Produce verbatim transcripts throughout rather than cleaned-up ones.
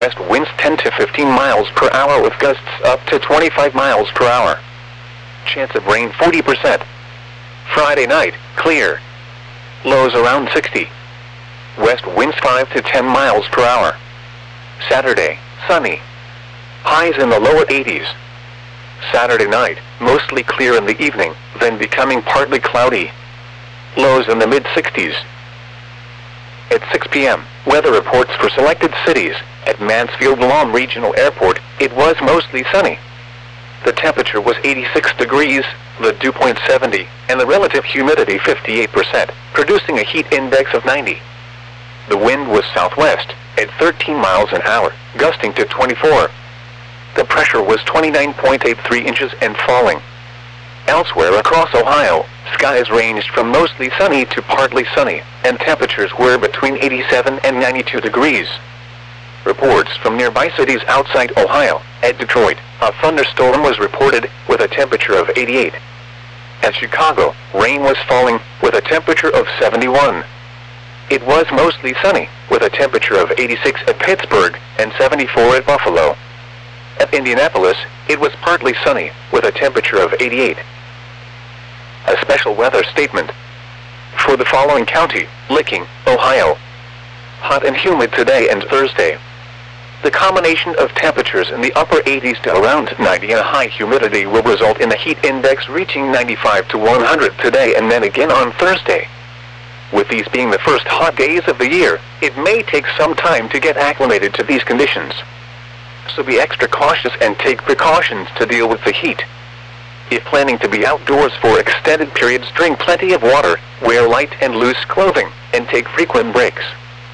West winds ten to fifteen miles per hour with gusts up to twenty-five miles per hour. Chance of rain forty percent. Friday night, clear. Lows around sixty. West winds five to ten miles per hour. Saturday, sunny. Highs in the lower eighties. Saturday night, mostly clear in the evening, then becoming partly cloudy. Lows in the mid sixties. At six p m, weather reports for selected cities. At Mansfield-Lom Regional Airport, it was mostly sunny. The temperature was eighty-six degrees, the dew point seventy, and the relative humidity fifty-eight percent, producing a heat index of ninety. The wind was southwest, at thirteen miles an hour, gusting to twenty-four. The pressure was twenty-nine point eight three inches and falling. Elsewhere across Ohio, skies ranged from mostly sunny to partly sunny, and temperatures were between eighty-seven and ninety-two degrees. Reports from nearby cities outside Ohio. At Detroit, a thunderstorm was reported, with a temperature of eighty-eight. At Chicago, rain was falling, with a temperature of seventy-one. It was mostly sunny, with a temperature of eighty-six at Pittsburgh, and seventy-four at Buffalo. At Indianapolis, it was partly sunny, with a temperature of eighty-eight. A special weather statement. For the following county, Licking, Ohio. Hot and humid today and Thursday. The combination of temperatures in the upper eighties to around ninety and a high humidity will result in a heat index reaching ninety-five to one hundred today and then again on Thursday. With these being the first hot days of the year, it may take some time to get acclimated to these conditions. So be extra cautious and take precautions to deal with the heat. If planning to be outdoors for extended periods, drink plenty of water, wear light and loose clothing, and take frequent breaks.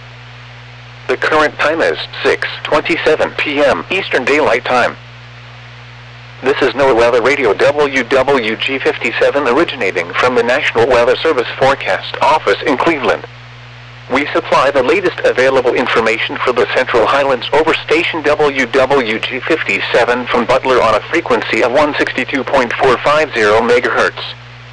The current time is six twenty-seven p m Eastern Daylight Time. This is NOAA Weather Radio W W G fifty-seven originating from the National Weather Service Forecast Office in Cleveland. We supply the latest available information for the Central Highlands over station W W G fifty-seven from Butler on a frequency of one sixty-two point four five zero megahertz.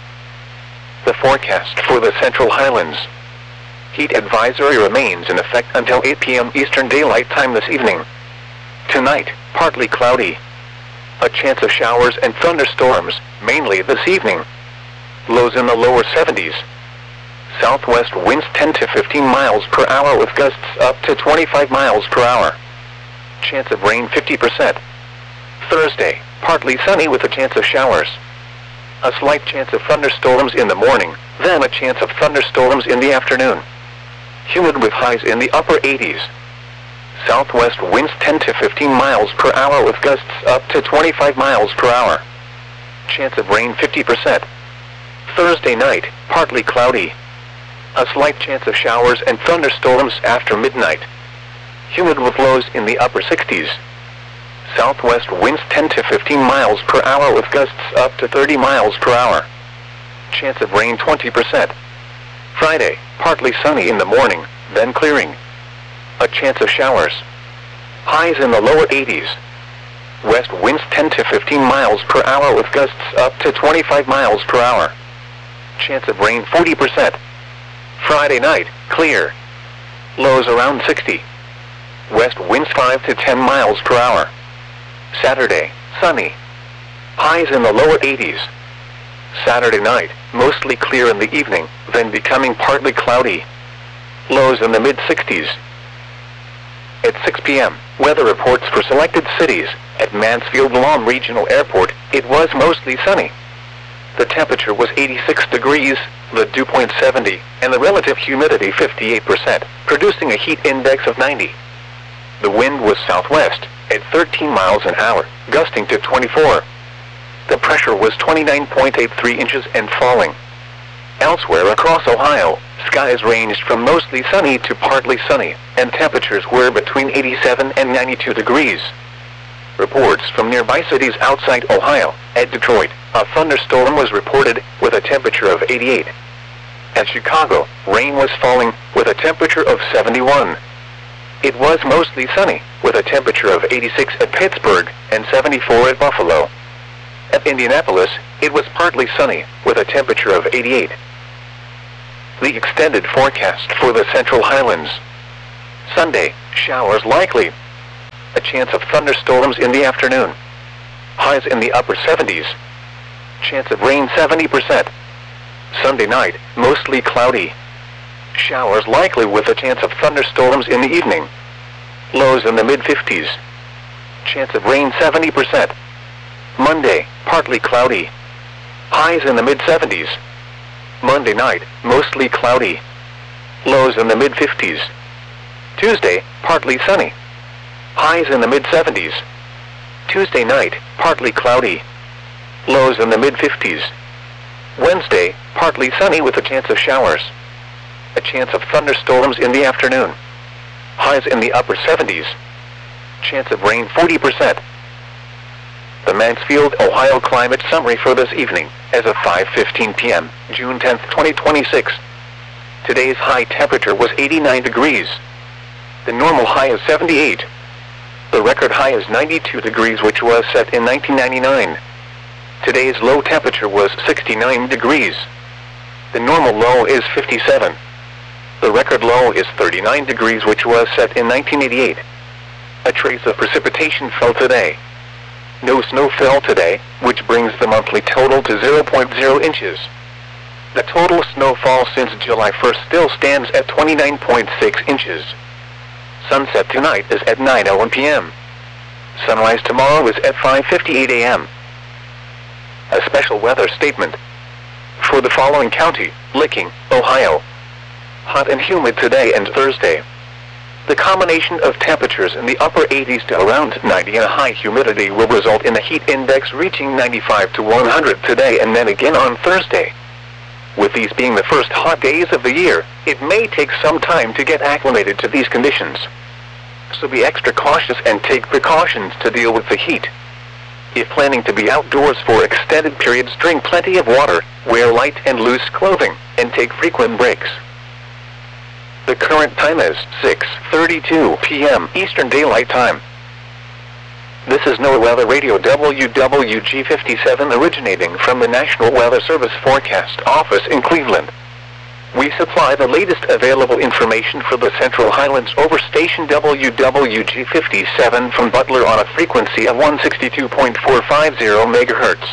The forecast for the Central Highlands. Heat advisory remains in effect until eight p m Eastern Daylight Time this evening. Tonight, partly cloudy. A chance of showers and thunderstorms, mainly this evening. Lows in the lower seventies. Southwest winds ten to fifteen miles per hour with gusts up to twenty-five miles per hour. Chance of rain fifty percent. Thursday, partly sunny with a chance of showers. A slight chance of thunderstorms in the morning, then a chance of thunderstorms in the afternoon. Humid with highs in the upper eighties. Southwest winds ten to fifteen miles per hour with gusts up to twenty-five miles per hour. Chance of rain fifty percent. Thursday night, partly cloudy. A slight chance of showers and thunderstorms after midnight. Humid with lows in the upper sixties. Southwest winds ten to fifteen miles per hour with gusts up to thirty miles per hour. Chance of rain twenty percent. Friday, partly sunny in the morning, then clearing. A chance of showers. Highs in the lower eighties. West winds ten to fifteen miles per hour with gusts up to twenty-five miles per hour. Chance of rain forty percent. Friday night, clear. Lows around sixty. West winds five to ten miles per hour. Saturday, sunny. Highs in the lower eighties. Saturday night, mostly clear in the evening, then becoming partly cloudy. Lows in the mid sixties. At six p m, weather reports for selected cities. At Mansfield-Lom Regional Airport, it was mostly sunny. The temperature was eighty-six degrees, the dew point seventy, and the relative humidity fifty-eight percent, producing a heat index of ninety. The wind was southwest, at thirteen miles an hour, gusting to twenty-four. The pressure was twenty-nine point eight three inches and falling. Elsewhere across Ohio, skies ranged from mostly sunny to partly sunny, and temperatures were between eighty-seven and ninety-two degrees. Reports from nearby cities outside Ohio. At Detroit, a thunderstorm was reported, with a temperature of eighty-eight. At Chicago, rain was falling, with a temperature of seventy-one. It was mostly sunny, with a temperature of eighty-six at Pittsburgh, and seventy-four at Buffalo. At Indianapolis, it was partly sunny, with a temperature of eighty-eight. The extended forecast for the Central Highlands. Sunday, showers likely. a chance of thunderstorms in the afternoon. Highs in the upper seventies. Chance of rain seventy percent. Sunday night, mostly cloudy. Showers likely with a chance of thunderstorms in the evening. Lows in the mid fifties. Chance of rain seventy percent. Monday, partly cloudy. Highs in the mid seventies. Monday night, mostly cloudy. Lows in the mid fifties. Tuesday, partly sunny. Highs in the mid seventies. Tuesday night, partly cloudy. Lows in the mid fifties. Wednesday, partly sunny with a chance of showers. A chance of thunderstorms in the afternoon. Highs in the upper seventies. Chance of rain forty percent. The Mansfield, Ohio climate summary for this evening, as of five fifteen p m, June tenth, twenty twenty-six. Today's high temperature was eighty-nine degrees. The normal high is seventy-eight. The record high is ninety-two degrees, which was set in nineteen ninety-nine. Today's low temperature was sixty-nine degrees. The normal low is fifty-seven. The record low is thirty-nine degrees, which was set in nineteen eighty-eight. A trace of precipitation fell today. No snow fell today, which brings the monthly total to zero point zero inches. The total snowfall since July first still stands at twenty-nine point six inches. Sunset tonight is at nine oh one p m Sunrise tomorrow is at five fifty-eight a m A special weather statement. For the following county, Licking, Ohio. Hot and humid today and Thursday. The combination of temperatures in the upper eighties to around ninety and a high humidity will result in a heat index reaching ninety-five to one hundred today and then again on Thursday. With these being the first hot days of the year, it may take some time to get acclimated to these conditions. So be extra cautious and take precautions to deal with the heat. If planning to be outdoors for extended periods, drink plenty of water, wear light and loose clothing, and take frequent breaks. The current time is six thirty-two p m Eastern Daylight Time. This is NOAA Weather Radio W W G fifty-seven originating from the National Weather Service Forecast Office in Cleveland. We supply the latest available information for the Central Highlands over station W W G fifty-seven from Butler on a frequency of one sixty-two point four five zero megahertz.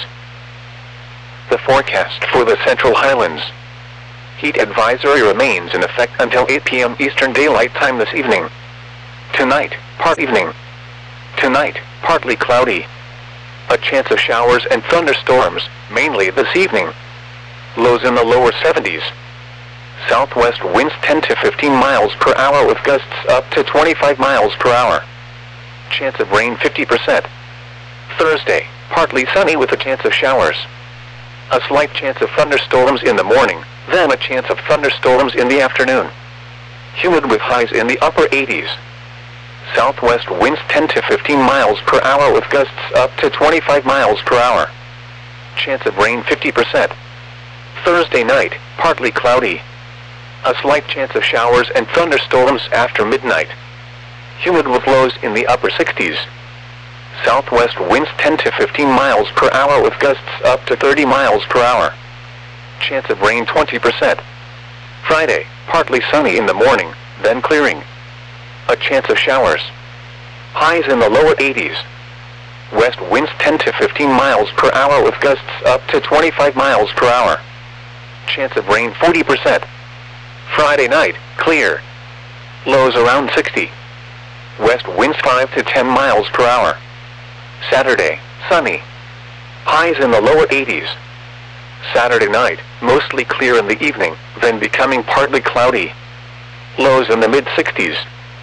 The forecast for the Central Highlands. Heat advisory remains in effect until eight p m Eastern Daylight Time this evening. Tonight, part evening. Tonight, partly cloudy. A chance of showers and thunderstorms, mainly this evening. Lows in the lower seventies. Southwest winds ten to fifteen miles per hour with gusts up to twenty-five miles per hour. Chance of rain fifty percent. Thursday, partly sunny with a chance of showers. A slight chance of thunderstorms in the morning, then a chance of thunderstorms in the afternoon. Humid with highs in the upper eighties. Southwest winds ten to fifteen miles per hour with gusts up to twenty-five miles per hour. Chance of rain fifty percent. Thursday night, partly cloudy. A slight chance of showers and thunderstorms after midnight. Humid with lows in the upper sixties. Southwest winds ten to fifteen miles per hour with gusts up to thirty miles per hour. Chance of rain twenty percent. Friday, partly sunny in the morning, then clearing. A chance of showers. Highs in the lower eighties. West winds ten to fifteen miles per hour with gusts up to twenty-five miles per hour. Chance of rain forty percent. Friday night, clear. Lows around sixty. West winds five to ten miles per hour. Saturday, sunny. Highs in the lower eighties. Saturday night, mostly clear in the evening, then becoming partly cloudy. Lows in the mid sixties.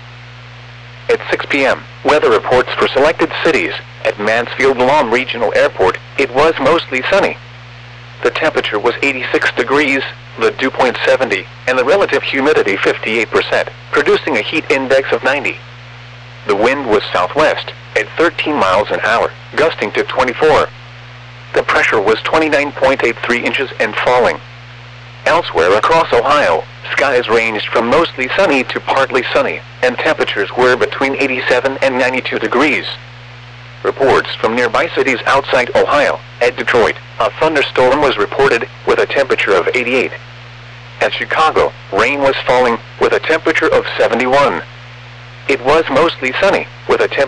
At six p m, weather reports for selected cities. At Mansfield-Lom Regional Airport, it was mostly sunny. The temperature was eighty-six degrees, the dew point seventy, and the relative humidity fifty-eight percent, producing a heat index of ninety. The wind was southwest, at thirteen miles an hour, gusting to twenty-four. The pressure was twenty-nine point eight three inches and falling. Elsewhere across Ohio, skies ranged from mostly sunny to partly sunny, and temperatures were between eighty-seven and ninety-two degrees. Reports from nearby cities outside Ohio. At Detroit, a thunderstorm was reported, with a temperature of eighty-eight. At Chicago, rain was falling, with a temperature of seventy-one. It was mostly sunny, with a temperature